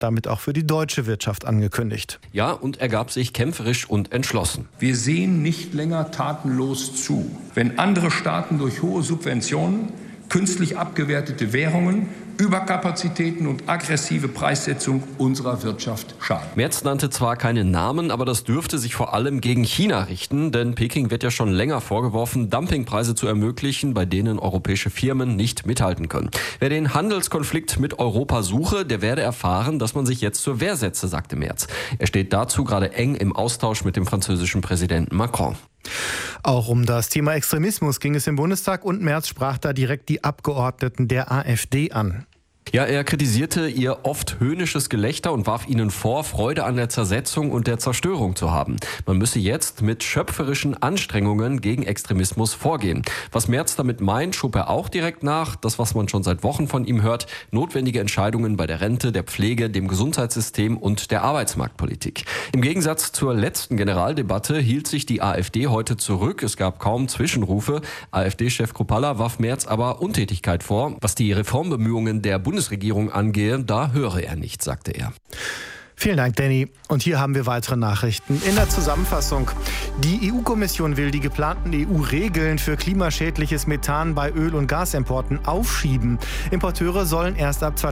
damit auch für die deutsche Wirtschaft angekündigt. Ja, und er gab sich kämpferisch und entschlossen. Wir sehen nicht länger tatenlos zu, wenn andere Staaten durch hohe Subventionen, künstlich abgewertete Währungen, Überkapazitäten und aggressive Preissetzung unserer Wirtschaft schaden. Merz nannte zwar keine Namen, aber das dürfte sich vor allem gegen China richten, denn Peking wird ja schon länger vorgeworfen, Dumpingpreise zu ermöglichen, bei denen europäische Firmen nicht mithalten können. Wer den Handelskonflikt mit Europa suche, der werde erfahren, dass man sich jetzt zur Wehr setze, sagte Merz. Er steht dazu gerade eng im Austausch mit dem französischen Präsidenten Macron. Auch um das Thema Extremismus ging es im Bundestag und Merz sprach da direkt die Abgeordneten der AfD an. Ja, er kritisierte ihr oft höhnisches Gelächter und warf ihnen vor, Freude an der Zersetzung und der Zerstörung zu haben. Man müsse jetzt mit schöpferischen Anstrengungen gegen Extremismus vorgehen. Was Merz damit meint, schob er auch direkt nach. Das, was man schon seit Wochen von ihm hört, notwendige Entscheidungen bei der Rente, der Pflege, dem Gesundheitssystem und der Arbeitsmarktpolitik. Im Gegensatz zur letzten Generaldebatte hielt sich die AfD heute zurück. Es gab kaum Zwischenrufe. AfD-Chef Kruppalla warf Merz aber Untätigkeit vor. Was die Reformbemühungen der Bundesregierung angehe, da höre er nicht, sagte er. Vielen Dank, Danny. Und hier haben wir weitere Nachrichten. In der Zusammenfassung. Die EU-Kommission will die geplanten EU-Regeln für klimaschädliches Methan bei Öl- und Gasimporten aufschieben. Importeure sollen erst ab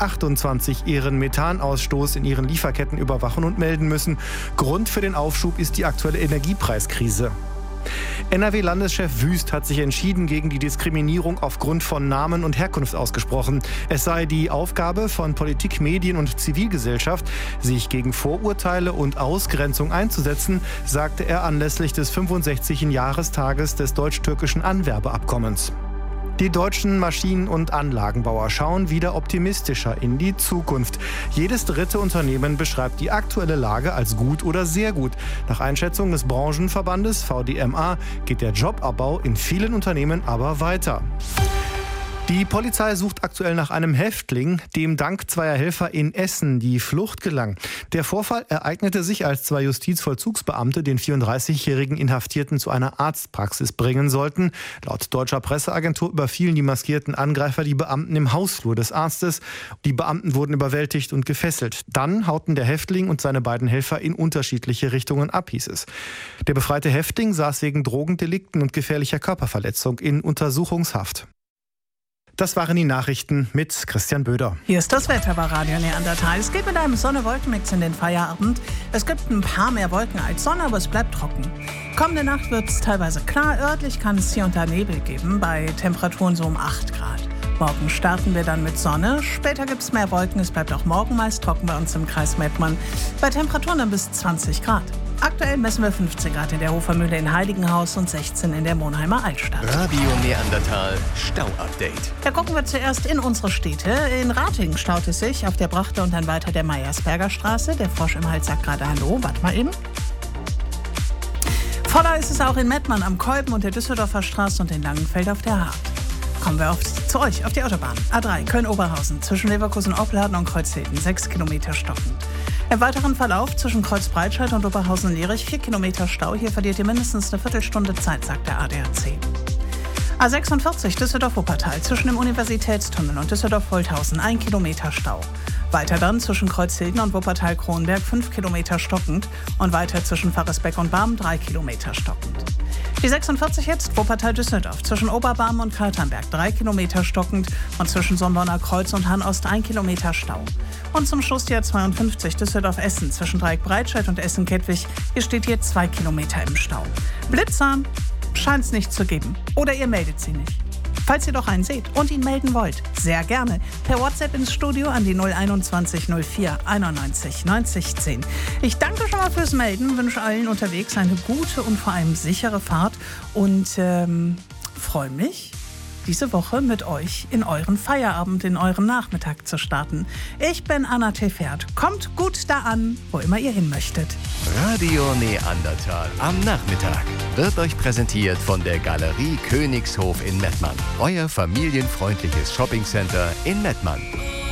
2028 ihren Methanausstoß in ihren Lieferketten überwachen und melden müssen. Grund für den Aufschub ist die aktuelle Energiepreiskrise. NRW-Landeschef Wüst hat sich entschieden gegen die Diskriminierung aufgrund von Namen und Herkunft ausgesprochen. Es sei die Aufgabe von Politik, Medien und Zivilgesellschaft, sich gegen Vorurteile und Ausgrenzung einzusetzen, sagte er anlässlich des 65. Jahrestages des deutsch-türkischen Anwerbeabkommens. Die deutschen Maschinen- und Anlagenbauer schauen wieder optimistischer in die Zukunft. Jedes dritte Unternehmen beschreibt die aktuelle Lage als gut oder sehr gut. Nach Einschätzung des Branchenverbandes VDMA geht der Jobabbau in vielen Unternehmen aber weiter. Die Polizei sucht aktuell nach einem Häftling, dem dank zweier Helfer in Essen die Flucht gelang. Der Vorfall ereignete sich, als zwei Justizvollzugsbeamte den 34-jährigen Inhaftierten zu einer Arztpraxis bringen sollten. Laut deutscher Presseagentur überfielen die maskierten Angreifer die Beamten im Hausflur des Arztes. Die Beamten wurden überwältigt und gefesselt. Dann hauten der Häftling und seine beiden Helfer in unterschiedliche Richtungen ab, hieß es. Der befreite Häftling saß wegen Drogendelikten und gefährlicher Körperverletzung in Untersuchungshaft. Das waren die Nachrichten mit Christian Böder. Hier ist das Wetter bei Radio Neandertal. Es geht mit einem Sonne-Wolken-Mix in den Feierabend. Es gibt ein paar mehr Wolken als Sonne, aber es bleibt trocken. Kommende Nacht wird es teilweise klar. Örtlich kann es hier und da Nebel geben, bei Temperaturen so um 8 Grad. Morgen starten wir dann mit Sonne. Später gibt es mehr Wolken. Es bleibt auch morgen meist trocken bei uns im Kreis Mettmann. Bei Temperaturen dann bis 20 Grad. Aktuell messen wir 15 Grad in der Hofermühle in Heiligenhaus und 16 in der Monheimer Altstadt. Radio Neandertal Stau-Update. Da gucken wir zuerst in unsere Städte. In Ratingen staut es sich auf der Brachte und dann weiter der Meyersberger Straße. Der Frosch im Hals sagt gerade Hallo. Warte mal eben. Voller ist es auch in Mettmann am Kolben und der Düsseldorfer Straße und in Langenfeld auf der Hart. Kommen wir zu euch auf die Autobahn. A3 Köln-Oberhausen zwischen Leverkusen-Opladen und Kreuzhilden 6 Kilometer stockend. Im weiteren Verlauf zwischen Kreuzbreitscheid und Oberhausen-Lierich 4 Kilometer Stau. Hier verliert ihr mindestens eine Viertelstunde Zeit, sagt der ADAC. A46 Düsseldorf-Wuppertal zwischen dem Universitätstunnel und Düsseldorf-Holthausen 1 Kilometer Stau. Weiter dann zwischen Kreuzhilden und Wuppertal-Kronberg 5 Kilometer stockend und weiter zwischen Pfarrersbeck und Barm 3 Kilometer stockend. Die 46 jetzt Wuppertal-Düsseldorf zwischen Oberbarm und Kalternberg 3 Kilometer stockend und zwischen Sonborner Kreuz und Hannost 1 Kilometer Stau. Und zum Schluss die A52 Düsseldorf-Essen zwischen Dreieck-Breitscheid und Essen-Kettwig. Hier steht hier 2 Kilometer im Stau. Blitzer scheint es nicht zu geben. Oder ihr meldet sie nicht. Falls ihr doch einen seht und ihn melden wollt, sehr gerne per WhatsApp ins Studio an die 021 04 91 90 10. Ich danke schon mal fürs Melden, wünsche allen unterwegs eine gute und vor allem sichere Fahrt und freue mich, diese Woche mit euch in euren Feierabend, in euren Nachmittag zu starten. Ich bin Anna Tefert. Kommt gut da an, wo immer ihr hin möchtet. Radio Neandertal am Nachmittag wird euch präsentiert von der Galerie Königshof in Mettmann. Euer familienfreundliches Shoppingcenter in Mettmann.